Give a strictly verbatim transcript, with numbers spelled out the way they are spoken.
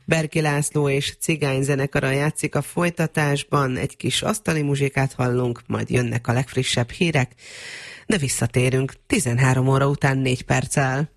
Berki László és Cigány zenekara játszik a folytatásban, egy kis asztali muzsikát hallunk, majd jönnek a legfrissebb hírek, de visszatérünk tizenhárom óra után négy perccel.